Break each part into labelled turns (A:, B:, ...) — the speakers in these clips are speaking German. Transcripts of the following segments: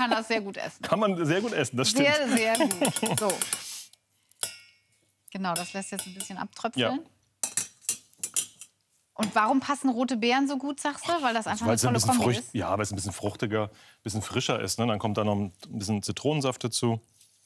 A: kann das sehr gut essen.
B: Kann man sehr gut essen, das stimmt.
A: Sehr, sehr gut. So. Genau, das lässt jetzt ein bisschen abtröpfeln. Ja. Und warum passen rote Beeren so gut, sagst du? Weil das einfach eine tolle Kombi ist?
B: Ja, weil es ein bisschen fruchtiger, ein bisschen frischer ist. Ne? Dann kommt da noch ein bisschen Zitronensaft dazu.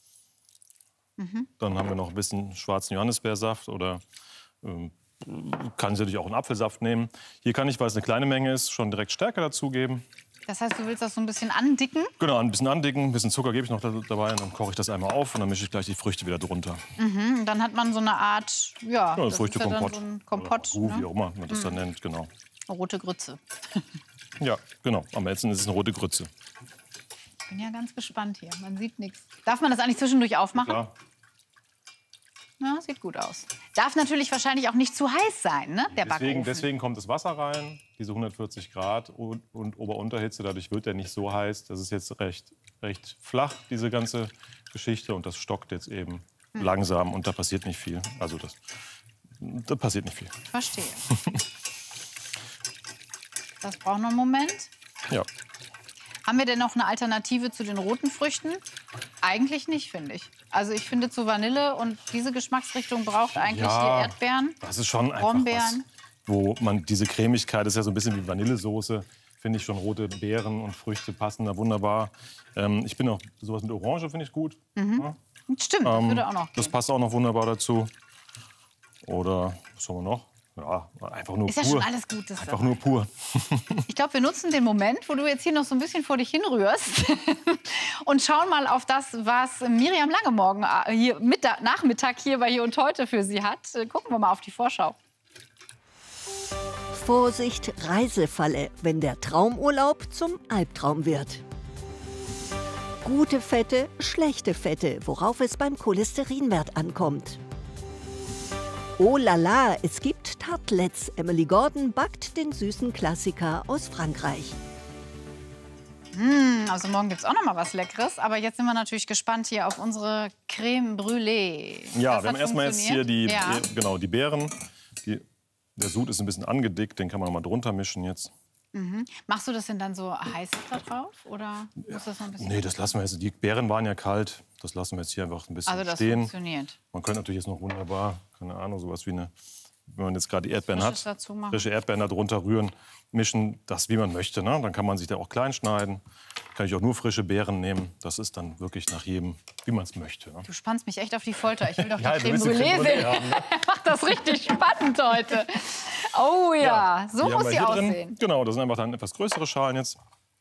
B: Dann haben wir noch ein bisschen schwarzen Johannisbeersaft oder kann Sie natürlich auch einen Apfelsaft nehmen. Hier kann ich, weil es eine kleine Menge ist, schon direkt Stärke dazugeben.
A: Das heißt, du willst das so ein bisschen andicken?
B: Genau, ein bisschen andicken, ein bisschen Zucker gebe ich noch dabei und dann koche ich das einmal auf und dann mische ich gleich die Früchte wieder drunter.
A: Dann hat man so eine Art, ja, das
B: Früchtekompott.
A: Ist ja dann so ein Kompott.
B: Oder wie auch immer man das dann nennt, genau.
A: Eine rote Grütze.
B: Ja, genau. Am besten ist es eine rote Grütze.
A: Ich bin ja ganz gespannt hier. Man sieht nichts. Darf man das eigentlich zwischendurch aufmachen?
B: Klar.
A: Ja, sieht gut aus. Darf natürlich wahrscheinlich auch nicht zu heiß sein, ne? Der Backofen.
B: Deswegen kommt das Wasser rein, diese 140 Grad und Ober-Unterhitze. Dadurch wird er nicht so heiß. Das ist jetzt recht flach, diese ganze Geschichte. Und das stockt jetzt eben langsam und da passiert nicht viel. Also da passiert nicht viel.
A: Verstehe. Das braucht noch einen Moment.
B: Ja.
A: Haben wir denn noch eine Alternative zu den roten Früchten? Eigentlich nicht, finde ich. Also ich finde, zu Vanille und diese Geschmacksrichtung braucht eigentlich hier Erdbeeren,
B: das ist schon einfach
A: Brombeeren.
B: Wo man diese Cremigkeit, das ist ja so ein bisschen wie Vanillesoße, finde ich schon rote Beeren und Früchte passen da wunderbar. Ich bin auch sowas mit Orange, finde ich gut. Ja.
A: Stimmt, das würde auch noch gehen.
B: Das passt auch noch wunderbar dazu. Oder was haben wir noch? Ja, einfach nur
A: ist
B: pur.
A: Ja schon alles gut.
B: Einfach nur pur.
A: Ich glaube, wir nutzen den Moment, wo du jetzt hier noch so ein bisschen vor dich hinrührst und schauen mal auf das, was Miriam Langemorgen hier Nachmittag hier bei Hier und Heute für Sie hat. Gucken wir mal auf die Vorschau.
C: Vorsicht, Reisefalle, wenn der Traumurlaub zum Albtraum wird. Gute Fette, schlechte Fette, worauf es beim Cholesterinwert ankommt. Oh la la, es gibt Tartlets. Emily Gordon backt den süßen Klassiker aus Frankreich.
A: Also morgen gibt es auch noch mal was Leckeres. Aber jetzt sind wir natürlich gespannt hier auf unsere Crème Brûlée.
B: Ja, wir haben erstmal jetzt hier die Beeren. Der Sud ist ein bisschen angedickt, den kann man mal drunter mischen jetzt.
A: Machst du das denn dann so heiß da drauf? Oder muss das noch ein bisschen?
B: Nee, das lassen wir jetzt. Die Beeren waren ja kalt. Das lassen wir jetzt hier einfach ein bisschen
A: also das
B: stehen.
A: Funktioniert.
B: Man könnte natürlich jetzt noch wunderbar, keine Ahnung, sowas wie eine, wenn man jetzt gerade die Erdbeeren hat, frische Erdbeeren da drunter rühren, mischen, das wie man möchte. Ne? Dann kann man sich da auch klein schneiden. Kann ich auch nur frische Beeren nehmen. Das ist dann wirklich nach jedem, wie man es möchte. Ne?
A: Du spannst mich echt auf die Folter. Ich will doch die
B: Ja,
A: Crème Brûlée sehen.
B: Haben, ne?
A: Macht das richtig spannend heute. Oh ja, so muss sie aussehen.
B: Genau, das sind einfach dann etwas größere Schalen jetzt.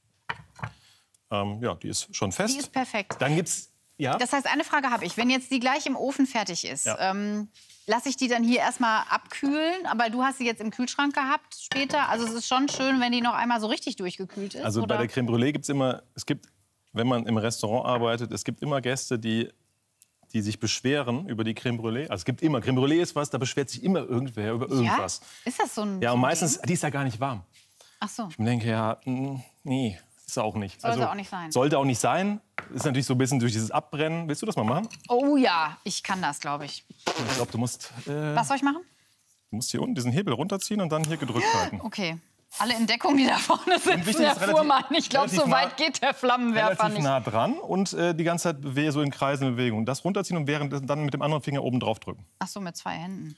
B: Ja, die ist schon fest.
A: Die ist perfekt.
B: Dann gibt's, ja.
A: Das heißt, eine Frage habe ich. Wenn jetzt die gleich im Ofen fertig ist, lasse ich die dann hier erstmal abkühlen? Aber du hast sie jetzt im Kühlschrank gehabt später. Also es ist schon schön, wenn die noch einmal so richtig durchgekühlt ist.
B: Also
A: oder?
B: bei der Crème Brûlée gibt es immer, wenn man im Restaurant arbeitet, es gibt immer Gäste, die sich beschweren über die Crème Brûlée. Also es gibt immer, Crème Brûlée ist was, da beschwert sich immer irgendwer über irgendwas.
A: Ja? Ist das so ein
B: Ja, und meistens, die ist ja gar nicht warm.
A: Ach so.
B: Ich denke, ja, nee, ist auch nicht.
A: Sollte auch nicht sein.
B: Sollte auch nicht sein. Ist natürlich so ein bisschen durch dieses Abbrennen. Willst du das mal machen?
A: Oh ja, ich kann das, glaube ich.
B: Ich glaube, du musst...
A: Was soll ich machen?
B: Du musst hier unten diesen Hebel runterziehen und dann hier gedrückt halten.
A: Okay. Alle in Deckung, die da vorne sitzen, der Fuhrmann. Ich glaube, so weit geht der Flammenwerfer
B: relativ
A: nicht.
B: nah dran und die ganze Zeit so in kreisende Bewegung. Das runterziehen und dann mit dem anderen Finger oben drauf drücken.
A: Ach so, mit 2 Händen.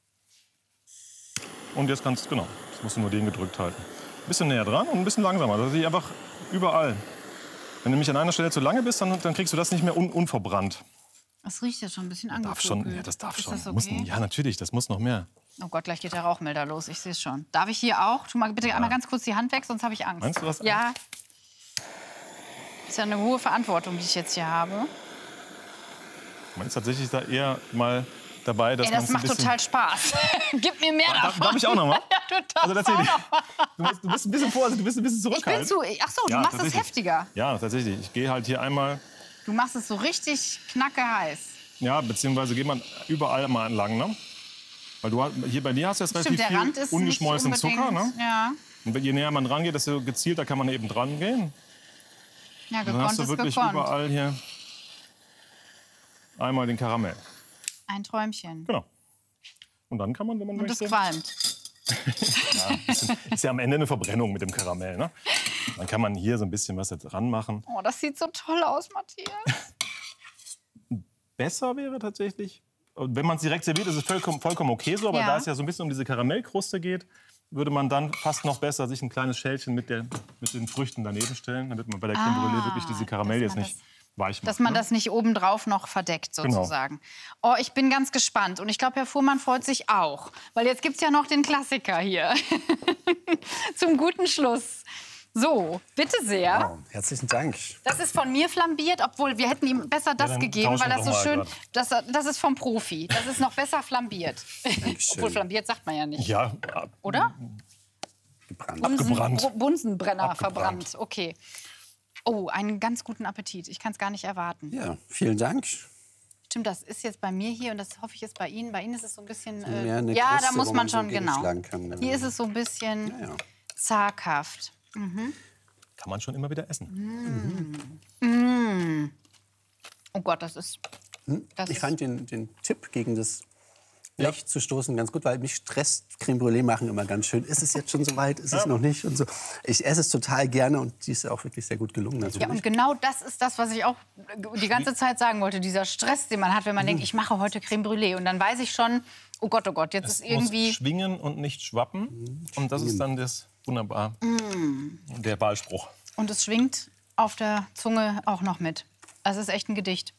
B: Und jetzt kannst du, genau, jetzt musst du nur den gedrückt halten. Ein bisschen näher dran und ein bisschen langsamer. Das ist einfach überall. Wenn du nämlich an einer Stelle zu lange bist, dann kriegst du das nicht mehr unverbrannt.
A: Das riecht jetzt schon ein bisschen angekokelt.
B: Darf schon, ja, das darf schon.
A: Das okay?
B: Ja, natürlich, das muss noch mehr.
A: Oh Gott, gleich geht der Rauchmelder los. Ich sehe es schon. Darf ich hier auch? Tu mal bitte einmal ganz kurz die Hand weg, sonst habe ich Angst.
B: Meinst du was?
A: Ja. Das ist ja eine hohe Verantwortung, die ich jetzt hier habe.
B: Man ist tatsächlich da eher mal dabei, dass
A: das macht total Spaß. Gib mir mehr davon.
B: Darf ich auch noch mal?
A: Ja, du darfst
B: also tatsächlich. Du bist ein bisschen vorsichtig, du bist ein bisschen zurückhaltend.
A: Ach so, du machst es heftiger.
B: Ja, tatsächlich. Ich gehe halt hier einmal.
A: Du machst es so richtig knacke heiß.
B: Ja, beziehungsweise geht man überall mal entlang, ne? Weil hier bei dir hast du jetzt relativ viel ungeschmolzenen Zucker, ne?
A: Ja.
B: Und je näher man rangeht, desto gezielter kann man eben dran gehen.
A: Ja, gekonnt
B: dann hast du
A: ist
B: wirklich
A: gekonnt.
B: überall hier einmal den Karamell.
A: Ein Träumchen.
B: Genau. Und dann kann man, wenn man möchte...
A: Und es qualmt.
B: Ja, ist ja am Ende eine Verbrennung mit dem Karamell, ne? Dann kann man hier so ein bisschen was jetzt ranmachen.
A: Oh, das sieht so toll aus, Matthias.
B: Besser wäre tatsächlich, wenn man es direkt serviert, ist es vollkommen okay so. Aber da es ja so ein bisschen um diese Karamellkruste geht, würde man dann fast noch besser sich ein kleines Schälchen mit den Früchten daneben stellen, damit man bei der Crème Brûlée wirklich diese Karamell jetzt nicht weich macht.
A: Dass man das nicht obendrauf noch verdeckt, sozusagen. Genau. Oh, ich bin ganz gespannt. Und ich glaube, Herr Fuhrmann freut sich auch. Weil jetzt gibt es ja noch den Klassiker hier. Zum guten Schluss. So, bitte sehr.
D: Wow, herzlichen Dank.
A: Das ist von mir flambiert, obwohl wir hätten ihm besser das gegeben, weil das so schön... Das ist vom Profi. Das ist noch besser flambiert. Obwohl flambiert sagt man ja nicht.
B: Ja.
A: Oder?
B: Abgebrannt.
A: Bunsenbrenner verbrannt. Okay. Oh, einen ganz guten Appetit. Ich kann es gar nicht erwarten.
D: Ja, vielen Dank.
A: Stimmt, das ist jetzt bei mir hier und das hoffe ich ist bei Ihnen. Bei Ihnen ist es so ein bisschen...
D: ja,
A: da muss man schon,
D: so
A: genau.
D: kann,
A: hier ist es so ein bisschen zaghaft. Mhm.
B: Kann man schon immer wieder essen.
A: Oh Gott, das ist...
D: Ich fand den Tipp gegen das Blech zu stoßen ganz gut, weil mich stresst Crème Brûlée machen immer ganz schön. Ist es jetzt schon so weit? Ist es noch nicht? Und so. Ich esse es total gerne und die ist auch wirklich sehr gut gelungen. Natürlich.
A: Ja, und genau das ist das, was ich auch die ganze Zeit sagen wollte. Dieser Stress, den man hat, wenn man denkt, ich mache heute Crème Brûlée. Und dann weiß ich schon, oh Gott, jetzt ist irgendwie...
B: Muss schwingen und nicht schwappen. Und das ist dann das wunderbar, der Wahlspruch.
A: Und es schwingt auf der Zunge auch noch mit. Also es ist echt ein Gedicht.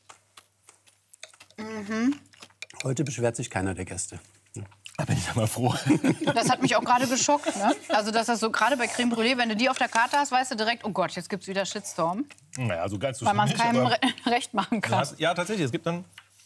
D: Heute beschwert sich keiner der Gäste.
B: Da bin ich ja mal froh.
A: Das hat mich auch gerade geschockt. Ne? Also dass das so gerade bei Crème Brûlée, wenn du die auf der Karte hast, weißt du direkt, oh Gott, jetzt gibt es wieder Shitstorm.
B: Naja, so ganz so
A: weil man es
B: nicht,
A: keinem recht machen kann.
B: Ja, tatsächlich, es gibt dann...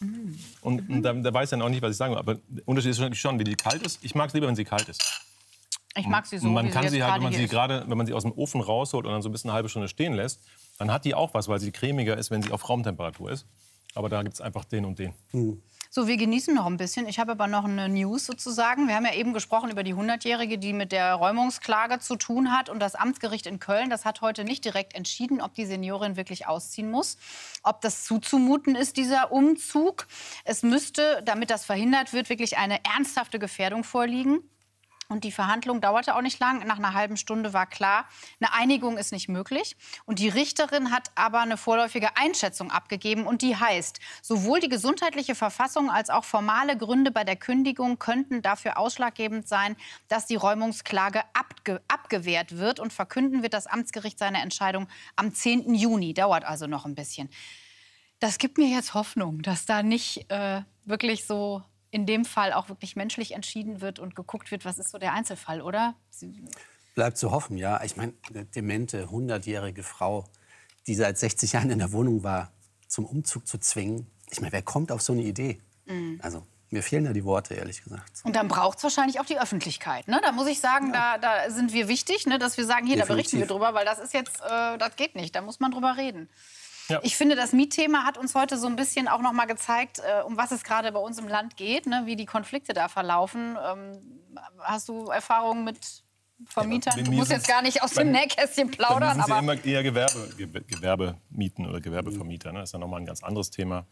B: Und da weiß ich dann auch nicht, was ich sagen will. Aber der Unterschied ist schon, wie die kalt ist. Ich mag es lieber, wenn sie kalt ist.
A: Ich mag sie so,
B: man
A: wie
B: kann
A: sie
B: sie
A: jetzt
B: halt,
A: wenn
B: man sie aus dem Ofen rausholt und dann so ein bisschen eine halbe Stunde stehen lässt, dann hat die auch was, weil sie cremiger ist, wenn sie auf Raumtemperatur ist. Aber da gibt es einfach den und den.
A: So, wir genießen noch ein bisschen. Ich habe aber noch eine News sozusagen. Wir haben ja eben gesprochen über die 100-Jährige, die mit der Räumungsklage zu tun hat. Und das Amtsgericht in Köln, das hat heute nicht direkt entschieden, ob die Seniorin wirklich ausziehen muss. Ob das zuzumuten ist, dieser Umzug. Es müsste, damit das verhindert wird, wirklich eine ernsthafte Gefährdung vorliegen. Und die Verhandlung dauerte auch nicht lang. Nach einer halben Stunde war klar, eine Einigung ist nicht möglich. Und die Richterin hat aber eine vorläufige Einschätzung abgegeben. Und die heißt, sowohl die gesundheitliche Verfassung als auch formale Gründe bei der Kündigung könnten dafür ausschlaggebend sein, dass die Räumungsklage abgewehrt wird. Und verkünden wird das Amtsgericht seine Entscheidung am 10. Juni. Dauert also noch ein bisschen. Das gibt mir jetzt Hoffnung, dass da nicht wirklich so... in dem Fall auch wirklich menschlich entschieden wird und geguckt wird, was ist so der Einzelfall, oder?
D: Bleibt zu hoffen, ja. Ich meine, eine demente, 100-jährige Frau, die seit 60 Jahren in der Wohnung war, zum Umzug zu zwingen. Ich meine, wer kommt auf so eine Idee? Also, mir fehlen da die Worte, ehrlich gesagt.
A: Und dann braucht es wahrscheinlich auch die Öffentlichkeit. Ne? Da muss ich sagen, da sind wir wichtig, ne? Dass wir sagen, hier, da berichten wir drüber, weil das ist jetzt, das geht nicht, da muss man drüber reden. Ja. Ich finde, das Mietthema hat uns heute so ein bisschen auch noch mal gezeigt, um was es gerade bei uns im Land geht, ne? Wie die Konflikte da verlaufen. Hast du Erfahrungen mit Vermietern? Du musst jetzt gar nicht aus dem Nähkästchen plaudern.
B: Aber sind immer eher Gewerbemieten oder Gewerbevermieter. Ne? Das ist ja noch mal ein ganz anderes Thema.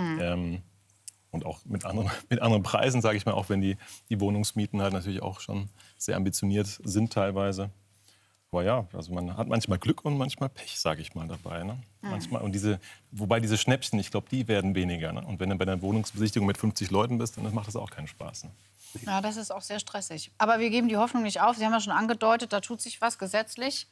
B: Und auch mit anderen Preisen, sage ich mal, auch wenn die Wohnungsmieten halt natürlich auch schon sehr ambitioniert sind teilweise. Aber ja, also man hat manchmal Glück und manchmal Pech, sage ich mal, dabei. Ne? Manchmal, und wobei diese Schnäppchen, ich glaube, die werden weniger. Ne? Und wenn du bei einer Wohnungsbesichtigung mit 50 Leuten bist, dann macht das auch keinen Spaß. Ne?
A: Ja, das ist auch sehr stressig. Aber wir geben die Hoffnung nicht auf. Sie haben ja schon angedeutet, da tut sich was gesetzlich.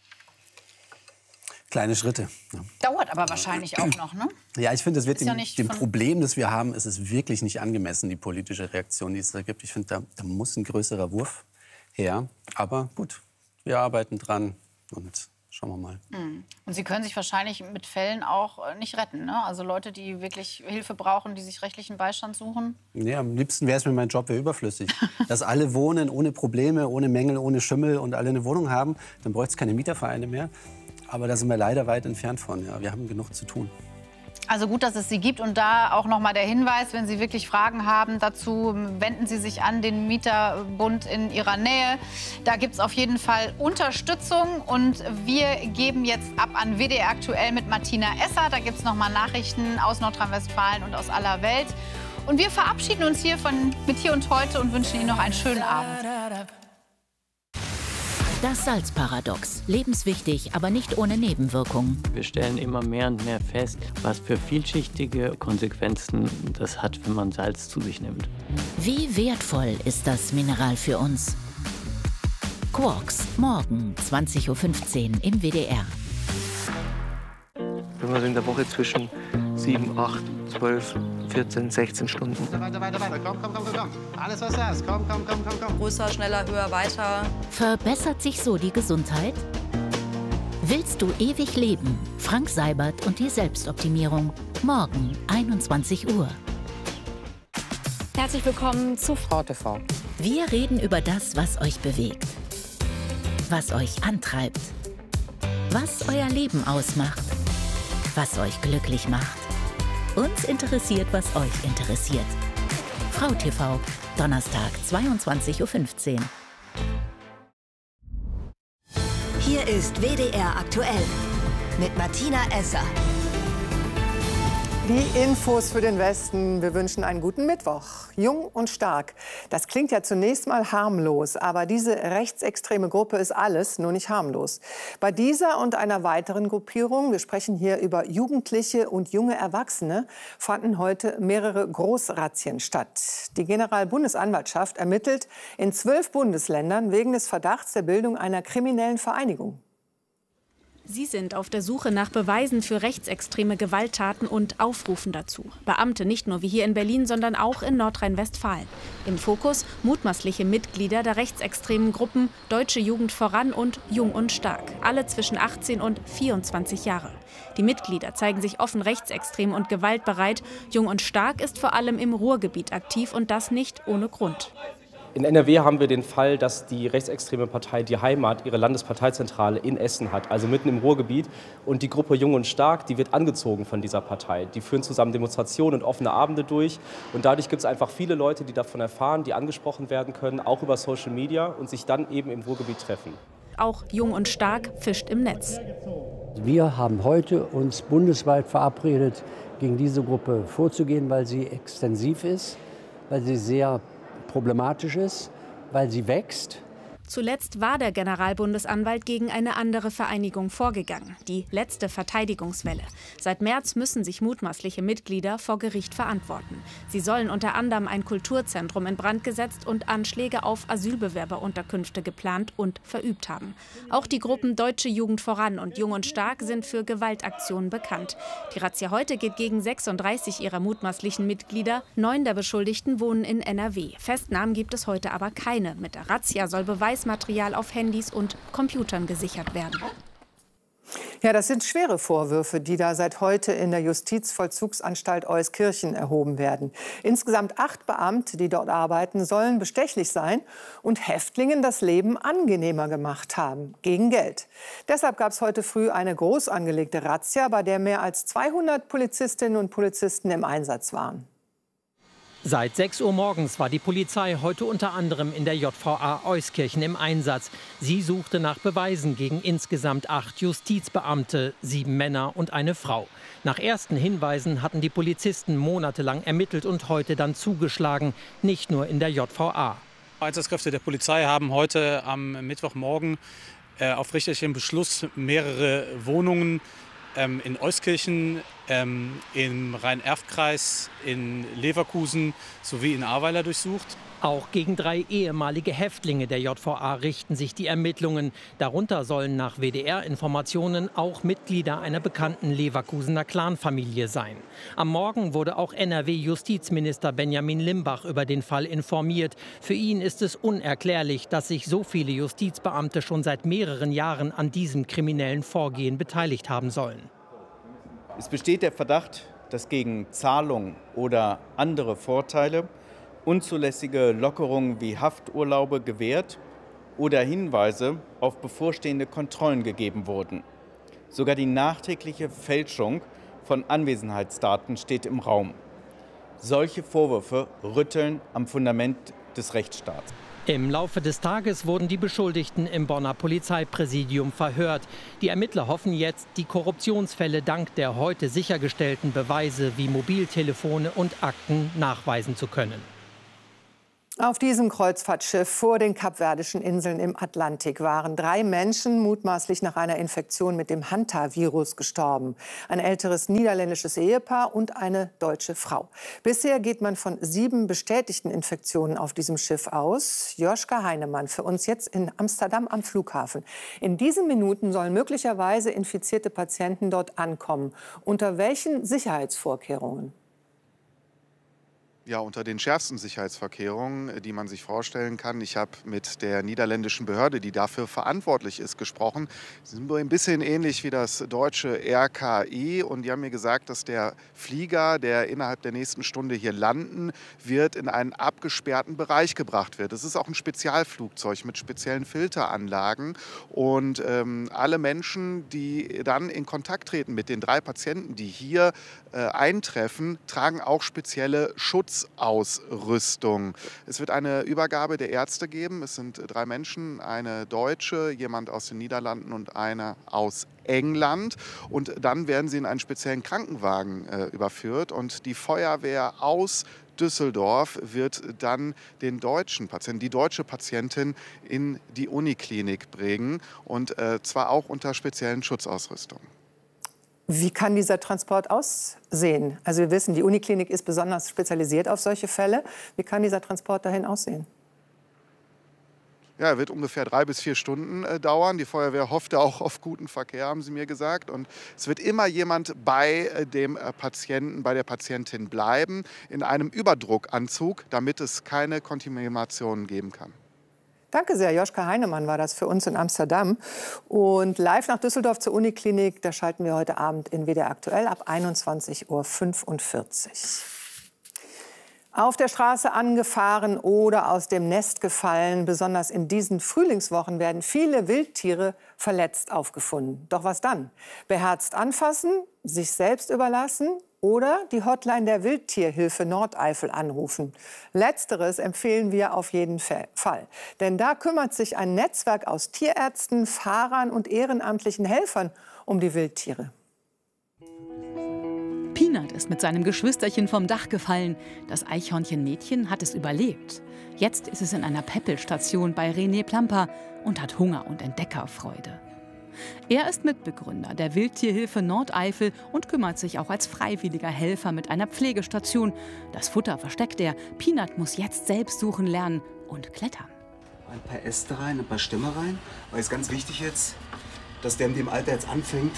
D: Kleine Schritte. Ja.
A: Dauert aber wahrscheinlich auch noch, ne?
D: Ja, ich finde, das wird dem Problem, das wir haben, ist es wirklich nicht angemessen, die politische Reaktion, die es da gibt. Ich finde, da muss ein größerer Wurf her. Aber gut. Wir arbeiten dran und schauen wir mal.
A: Und Sie können sich wahrscheinlich mit Fällen auch nicht retten, ne? Also Leute, die wirklich Hilfe brauchen, die sich rechtlichen Beistand suchen?
D: Nee, am liebsten wäre es mir, mein Job wäre überflüssig. Dass alle wohnen ohne Probleme, ohne Mängel, ohne Schimmel und alle eine Wohnung haben, dann bräuchte es keine Mietervereine mehr. Aber da sind wir leider weit entfernt von. Ja. Wir haben genug zu tun.
A: Also gut, dass es sie gibt. Und da auch noch mal der Hinweis, wenn Sie wirklich Fragen haben dazu, wenden Sie sich an den Mieterbund in Ihrer Nähe. Da gibt es auf jeden Fall Unterstützung. Und wir geben jetzt ab an WDR aktuell mit Martina Esser. Da gibt es noch mal Nachrichten aus Nordrhein-Westfalen und aus aller Welt. Und wir verabschieden uns hier mit Hier und Heute und wünschen Ihnen noch einen schönen Abend.
E: Das Salzparadox. Lebenswichtig, aber nicht ohne Nebenwirkungen.
F: Wir stellen immer mehr und mehr fest, was für vielschichtige Konsequenzen das hat, wenn man Salz zu sich nimmt.
E: Wie wertvoll ist das Mineral für uns? Quarks, morgen 20:15 Uhr im WDR.
G: Wenn wir so in der Woche zwischen 7, 8, 12, 14, 16 Stunden.
H: Weiter. Komm. Alles, was du hast. Komm.
I: Größer, schneller, höher, weiter.
E: Verbessert sich so die Gesundheit? Willst du ewig leben? Frank Seibert und die Selbstoptimierung. Morgen 21 Uhr.
J: Herzlich willkommen zu Frau TV.
E: Wir reden über das, was euch bewegt, was euch antreibt, was euer Leben ausmacht, was euch glücklich macht. Uns interessiert, was euch interessiert. Frau TV, Donnerstag, 22:15 Uhr.
C: Hier ist WDR aktuell mit Martina Esser.
K: Die Infos für den Westen. Wir wünschen einen guten Mittwoch. Jung und stark. Das klingt ja zunächst mal harmlos, aber diese rechtsextreme Gruppe ist alles, nur nicht harmlos. Bei dieser und einer weiteren Gruppierung, wir sprechen hier über Jugendliche und junge Erwachsene, fanden heute mehrere Großrazzien statt. Die Generalbundesanwaltschaft ermittelt in 12 Bundesländern wegen des Verdachts der Bildung einer kriminellen Vereinigung.
J: Sie sind auf der Suche nach Beweisen für rechtsextreme Gewalttaten und aufrufen dazu. Beamte nicht nur wie hier in Berlin, sondern auch in Nordrhein-Westfalen. Im Fokus mutmaßliche Mitglieder der rechtsextremen Gruppen Deutsche Jugend voran und Jung und stark. Alle zwischen 18 und 24 Jahre. Die Mitglieder zeigen sich offen rechtsextrem und gewaltbereit. Jung und stark ist vor allem im Ruhrgebiet aktiv und das nicht ohne Grund.
L: In NRW haben wir den Fall, dass die rechtsextreme Partei Die Heimat ihre Landesparteizentrale in Essen hat, also mitten im Ruhrgebiet. Und die Gruppe Jung und stark, die wird angezogen von dieser Partei. Die führen zusammen Demonstrationen und offene Abende durch. Und dadurch gibt es einfach viele Leute, die davon erfahren, die angesprochen werden können, auch über Social Media und sich dann eben im Ruhrgebiet treffen.
J: Auch Jung und stark fischt im Netz.
M: Wir haben heute uns bundesweit verabredet, gegen diese Gruppe vorzugehen, weil sie extensiv ist, weil sie sehr problematisch ist, weil sie wächst.
J: Zuletzt war der Generalbundesanwalt gegen eine andere Vereinigung vorgegangen, die letzte Verteidigungswelle. Seit März müssen sich mutmaßliche Mitglieder vor Gericht verantworten. Sie sollen unter anderem ein Kulturzentrum in Brand gesetzt und Anschläge auf Asylbewerberunterkünfte geplant und verübt haben. Auch die Gruppen Deutsche Jugend voran und Jung und stark sind für Gewaltaktionen bekannt. Die Razzia heute geht gegen 36 ihrer mutmaßlichen Mitglieder. 9 der Beschuldigten wohnen in NRW. Festnahmen gibt es heute aber keine. Mit der Razzia soll Beweismaterial auf Handys und Computern gesichert werden.
K: Ja, das sind schwere Vorwürfe, die da seit heute in der Justizvollzugsanstalt Euskirchen erhoben werden. Insgesamt 8 Beamte, die dort arbeiten, sollen bestechlich sein und Häftlingen das Leben angenehmer gemacht haben, gegen Geld. Deshalb gab es heute früh eine groß angelegte Razzia, bei der mehr als 200 Polizistinnen und Polizisten im Einsatz waren.
N: Seit 6 Uhr morgens war die Polizei heute unter anderem in der JVA Euskirchen im Einsatz. Sie suchte nach Beweisen gegen insgesamt 8 Justizbeamte, 7 Männer und eine Frau. Nach ersten Hinweisen hatten die Polizisten monatelang ermittelt und heute dann zugeschlagen, nicht nur in der JVA.
O: Einsatzkräfte der Polizei haben heute am Mittwochmorgen auf richterlichen Beschluss mehrere Wohnungen in Euskirchen, im Rhein-Erft-Kreis, in Leverkusen sowie in Ahrweiler durchsucht.
N: Auch gegen 3 ehemalige Häftlinge der JVA richten sich die Ermittlungen. Darunter sollen nach WDR-Informationen auch Mitglieder einer bekannten Leverkusener Clanfamilie sein. Am Morgen wurde auch NRW-Justizminister Benjamin Limbach über den Fall informiert. Für ihn ist es unerklärlich, dass sich so viele Justizbeamte schon seit mehreren Jahren an diesem kriminellen Vorgehen beteiligt haben sollen.
P: Es besteht der Verdacht, dass gegen Zahlung oder andere Vorteile unzulässige Lockerungen wie Hafturlaube gewährt oder Hinweise auf bevorstehende Kontrollen gegeben wurden. Sogar die nachträgliche Fälschung von Anwesenheitsdaten steht im Raum. Solche Vorwürfe rütteln am Fundament des Rechtsstaats.
N: Im Laufe des Tages wurden die Beschuldigten im Bonner Polizeipräsidium verhört. Die Ermittler hoffen jetzt, die Korruptionsfälle dank der heute sichergestellten Beweise wie Mobiltelefone und Akten nachweisen zu können.
K: Auf diesem Kreuzfahrtschiff vor den Kapverdischen Inseln im Atlantik waren 3 Menschen mutmaßlich nach einer Infektion mit dem Hantavirus gestorben. Ein älteres niederländisches Ehepaar und eine deutsche Frau. Bisher geht man von 7 bestätigten Infektionen auf diesem Schiff aus. Joschka Heinemann für uns jetzt in Amsterdam am Flughafen. In diesen Minuten sollen möglicherweise infizierte Patienten dort ankommen. Unter welchen Sicherheitsvorkehrungen?
Q: Ja, unter den schärfsten Sicherheitsvorkehrungen, die man sich vorstellen kann. Ich habe mit der niederländischen Behörde, die dafür verantwortlich ist, gesprochen. Sie sind ein bisschen ähnlich wie das deutsche RKI. Und die haben mir gesagt, dass der Flieger, der innerhalb der nächsten Stunde hier landen wird, in einen abgesperrten Bereich gebracht wird. Es ist auch ein Spezialflugzeug mit speziellen Filteranlagen. Und alle Menschen, die dann in Kontakt treten mit den 3 Patienten, die hier eintreffen, tragen auch spezielle Schutzausrüstung. Es wird eine Übergabe der Ärzte geben. Es sind 3 Menschen, eine Deutsche, jemand aus den Niederlanden und einer aus England. Und dann werden sie in einen speziellen Krankenwagen überführt. Und die Feuerwehr aus Düsseldorf wird dann den deutschen Patienten, die deutsche Patientin in die Uniklinik bringen. Und zwar auch unter speziellen Schutzausrüstung.
K: Wie kann dieser Transport aussehen? Also wir wissen, die Uniklinik ist besonders spezialisiert auf solche Fälle. Wie kann dieser Transport dahin aussehen?
Q: Ja, er wird ungefähr 3 bis 4 Stunden dauern. Die Feuerwehr hofft auch auf guten Verkehr, haben sie mir gesagt. Und es wird immer jemand bei dem Patienten, bei der Patientin bleiben, in einem Überdruckanzug, damit es keine Kontaminationen geben kann.
K: Danke sehr. Joschka Heinemann war das für uns in Amsterdam. Und live nach Düsseldorf zur Uniklinik, da schalten wir heute Abend in WDR aktuell ab 21:45 Uhr. Auf der Straße angefahren oder aus dem Nest gefallen. Besonders in diesen Frühlingswochen werden viele Wildtiere verletzt aufgefunden. Doch was dann? Beherzt anfassen, sich selbst überlassen oder die Hotline der Wildtierhilfe Nordeifel anrufen. Letzteres empfehlen wir auf jeden Fall. Denn da kümmert sich ein Netzwerk aus Tierärzten, Fahrern und ehrenamtlichen Helfern um die Wildtiere.
R: Peanut ist mit seinem Geschwisterchen vom Dach gefallen. Das Eichhörnchenmädchen hat es überlebt. Jetzt ist es in einer Peppelstation bei René Plamper und hat Hunger und Entdeckerfreude. Er ist Mitbegründer der Wildtierhilfe Nordeifel und kümmert sich auch als freiwilliger Helfer mit einer Pflegestation. Das Futter versteckt er. Peanut muss jetzt selbst suchen lernen und klettern.
S: Ein paar Äste rein, ein paar Stämme rein. Weil es ganz wichtig jetzt, dass der in dem Alter jetzt anfängt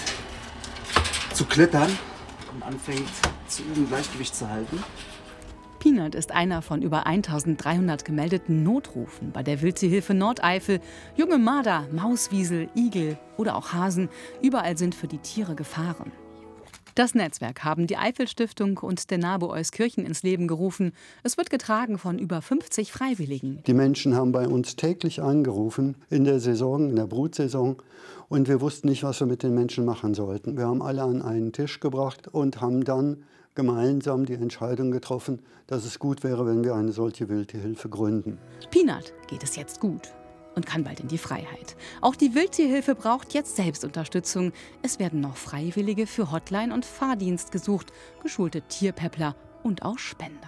S: zu klettern und anfängt zu üben, Gleichgewicht zu halten.
R: Peanut ist einer von über 1300 gemeldeten Notrufen bei der Wildtierhilfe Nordeifel. Junge Marder, Mauswiesel, Igel oder auch Hasen, überall sind für die Tiere Gefahren. Das Netzwerk haben die Eifel-Stiftung und der NABU Euskirchen ins Leben gerufen. Es wird getragen von über 50 Freiwilligen.
T: Die Menschen haben bei uns täglich angerufen in der Saison, in der Brutsaison. Und wir wussten nicht, was wir mit den Menschen machen sollten. Wir haben alle an einen Tisch gebracht und haben dann gemeinsam die Entscheidung getroffen, dass es gut wäre, wenn wir eine solche Wildtierhilfe gründen.
R: Peanut geht es jetzt gut und kann bald in die Freiheit. Auch die Wildtierhilfe braucht jetzt Selbstunterstützung. Es werden noch Freiwillige für Hotline und Fahrdienst gesucht, geschulte Tierpäppler und auch Spender.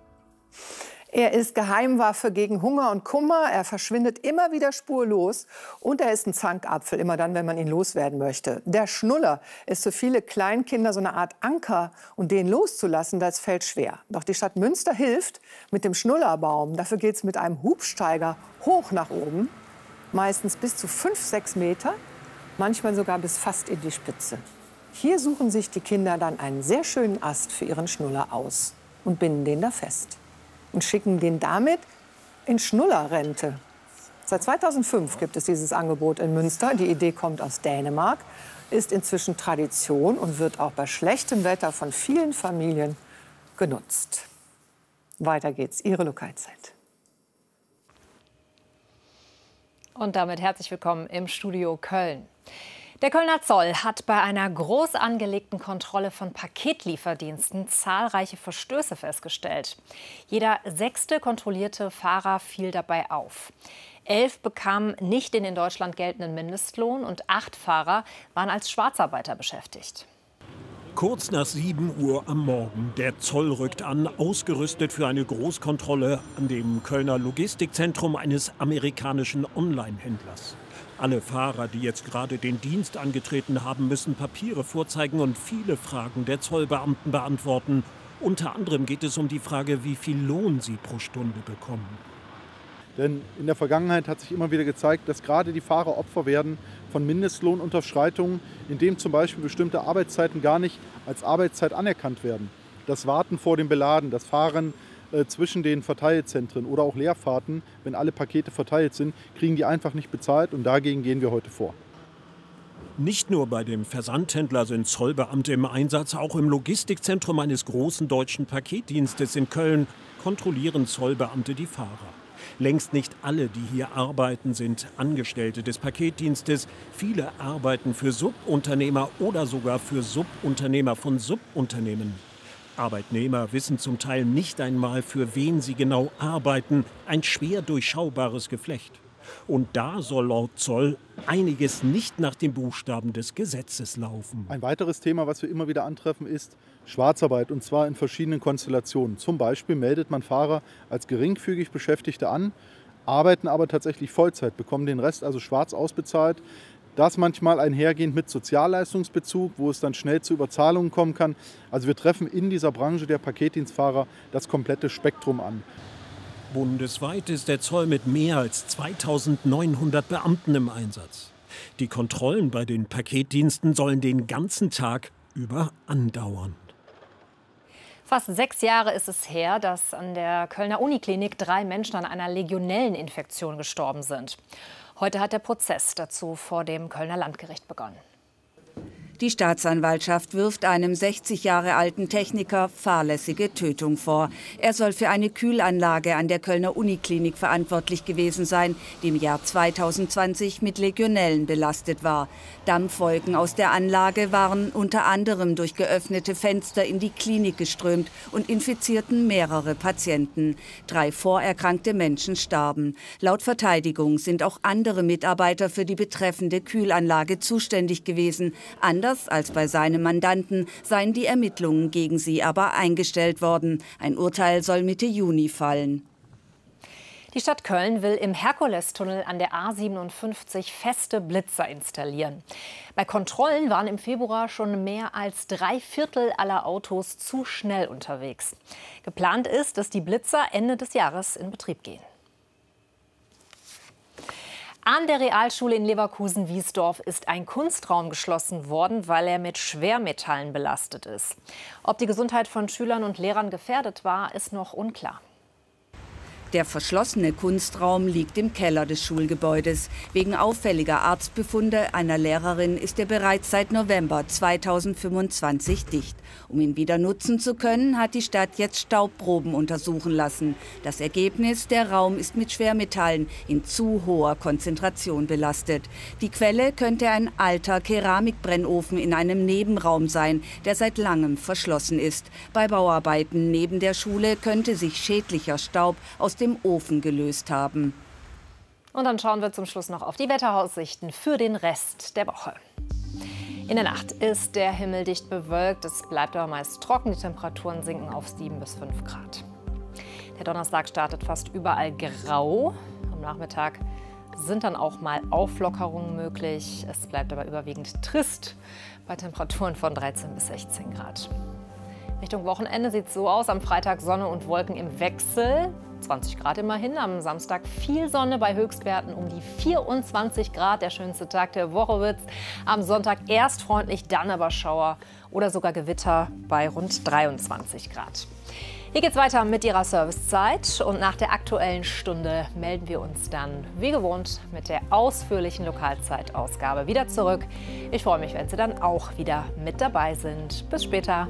K: Er ist Geheimwaffe gegen Hunger und Kummer. Er verschwindet immer wieder spurlos. Und er ist ein Zankapfel, immer dann, wenn man ihn loswerden möchte. Der Schnuller ist für viele Kleinkinder so eine Art Anker. Und den loszulassen, das fällt schwer. Doch die Stadt Münster hilft mit dem Schnullerbaum. Dafür geht es mit einem Hubsteiger hoch nach oben. Meistens bis zu 5-6 Meter. Manchmal sogar bis fast in die Spitze. Hier suchen sich die Kinder dann einen sehr schönen Ast für ihren Schnuller aus. Und binden den da fest. Und schicken den damit in Schnullerrente. Seit 2005 gibt es dieses Angebot in Münster. Die Idee kommt aus Dänemark, ist inzwischen Tradition und wird auch bei schlechtem Wetter von vielen Familien genutzt. Weiter geht's, Ihre Lokalzeit.
U: Und damit herzlich willkommen im Studio Köln. Der Kölner Zoll hat bei einer groß angelegten Kontrolle von Paketlieferdiensten zahlreiche Verstöße festgestellt. Jeder 6. kontrollierte Fahrer fiel dabei auf. 11 bekamen nicht den in Deutschland geltenden Mindestlohn und 8 Fahrer waren als Schwarzarbeiter beschäftigt.
B: Kurz nach 7 Uhr am Morgen. Der Zoll rückt an, ausgerüstet für eine Großkontrolle an dem Kölner Logistikzentrum eines amerikanischen Online-Händlers. Alle Fahrer, die jetzt gerade den Dienst angetreten haben, müssen Papiere vorzeigen und viele Fragen der Zollbeamten beantworten. Unter anderem geht es um die Frage, wie viel Lohn sie pro Stunde bekommen.
V: Denn in der Vergangenheit hat sich immer wieder gezeigt, dass gerade die Fahrer Opfer werden von Mindestlohnunterschreitungen, indem zum Beispiel bestimmte Arbeitszeiten gar nicht als Arbeitszeit anerkannt werden. Das Warten vor dem Beladen, das Fahren zwischen den Verteilzentren oder auch Leerfahrten, wenn alle Pakete verteilt sind, kriegen die einfach nicht bezahlt und dagegen gehen wir heute vor.
B: Nicht nur bei dem Versandhändler sind Zollbeamte im Einsatz, auch im Logistikzentrum eines großen deutschen Paketdienstes in Köln kontrollieren Zollbeamte die Fahrer. Längst nicht alle, die hier arbeiten, sind Angestellte des Paketdienstes. Viele arbeiten für Subunternehmer oder sogar für Subunternehmer von Subunternehmen. Arbeitnehmer wissen zum Teil nicht einmal, für wen sie genau arbeiten. Ein schwer durchschaubares Geflecht. Und da soll laut Zoll einiges nicht nach den Buchstaben des Gesetzes laufen.
V: Ein weiteres Thema, was wir immer wieder antreffen, ist Schwarzarbeit, und zwar in verschiedenen Konstellationen. Zum Beispiel meldet man Fahrer als geringfügig Beschäftigte an, arbeiten aber tatsächlich Vollzeit, bekommen den Rest also schwarz ausbezahlt. Das manchmal einhergehend mit Sozialleistungsbezug, wo es dann schnell zu Überzahlungen kommen kann. Also wir treffen in dieser Branche der Paketdienstfahrer das komplette Spektrum an.
B: Bundesweit ist der Zoll mit mehr als 2900 Beamten im Einsatz. Die Kontrollen bei den Paketdiensten sollen den ganzen Tag über andauern.
U: Fast 6 Jahre ist es her, dass an der Kölner Uniklinik 3 Menschen an einer Legionelleninfektion gestorben sind. Heute hat der Prozess dazu vor dem Kölner Landgericht begonnen.
W: Die Staatsanwaltschaft wirft einem 60 Jahre alten Techniker fahrlässige Tötung vor. Er soll für eine Kühlanlage an der Kölner Uniklinik verantwortlich gewesen sein, die im Jahr 2020 mit Legionellen belastet war. Dampfwolken aus der Anlage waren unter anderem durch geöffnete Fenster in die Klinik geströmt und infizierten mehrere Patienten. 3 vorerkrankte Menschen starben. Laut Verteidigung sind auch andere Mitarbeiter für die betreffende Kühlanlage zuständig gewesen. Anders als bei seinem Mandanten seien die Ermittlungen gegen sie aber eingestellt worden. Ein Urteil soll Mitte Juni fallen.
U: Die Stadt Köln will im Herkulestunnel an der A57 feste Blitzer installieren. Bei Kontrollen waren im Februar schon mehr als 3/4 aller Autos zu schnell unterwegs. Geplant ist, dass die Blitzer Ende des Jahres in Betrieb gehen. An der Realschule in Leverkusen-Wiesdorf ist ein Kunstraum geschlossen worden, weil er mit Schwermetallen belastet ist. Ob die Gesundheit von Schülern und Lehrern gefährdet war, ist noch unklar.
W: Der verschlossene Kunstraum liegt im Keller des Schulgebäudes. Wegen auffälliger Arztbefunde einer Lehrerin ist er bereits seit November 2025 dicht. Um ihn wieder nutzen zu können, hat die Stadt jetzt Staubproben untersuchen lassen. Das Ergebnis: der Raum ist mit Schwermetallen in zu hoher Konzentration belastet. Die Quelle könnte ein alter Keramikbrennofen in einem Nebenraum sein, der seit langem verschlossen ist. Bei Bauarbeiten neben der Schule könnte sich schädlicher Staub aus dem Ofen gelöst haben.
U: Und dann schauen wir zum Schluss noch auf die Wetteraussichten für den Rest der Woche. In der Nacht ist der Himmel dicht bewölkt, es bleibt aber meist trocken, die Temperaturen sinken auf 7 bis 5 Grad. Der Donnerstag startet fast überall grau. Am Nachmittag sind dann auch mal Auflockerungen möglich. Es bleibt aber überwiegend trist bei Temperaturen von 13 bis 16 Grad. Richtung Wochenende sieht es so aus: am Freitag Sonne und Wolken im Wechsel, 20 Grad immerhin. Am Samstag viel Sonne bei Höchstwerten um die 24 Grad. Der schönste Tag der Woche wird's. Am Sonntag erst freundlich, dann aber Schauer oder sogar Gewitter bei rund 23 Grad. Hier geht's weiter mit Ihrer Servicezeit und nach der Aktuellen Stunde melden wir uns dann wie gewohnt mit der ausführlichen Lokalzeitausgabe wieder zurück. Ich freue mich, wenn Sie dann auch wieder mit dabei sind. Bis später.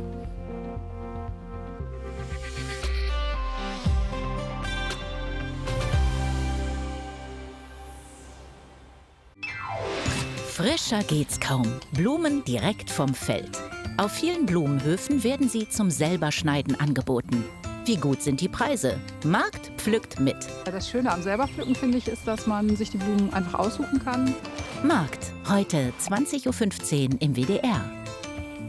E: Frischer geht's kaum. Blumen direkt vom Feld. Auf vielen Blumenhöfen werden sie zum Selberschneiden angeboten. Wie gut sind die Preise? Markt pflückt mit.
X: Das Schöne am Selberpflücken, finde ich, ist, dass man sich die Blumen einfach aussuchen kann.
E: Markt, heute 20:15 Uhr im WDR.